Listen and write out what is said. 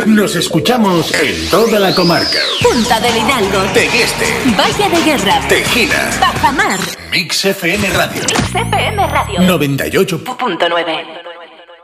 Nos escuchamos en toda la comarca. Punta del Hidalgo, Tegueste, Valle de Guerra, Tejina, Bajamar. Mix FM Radio. Mix FM Radio 98.9.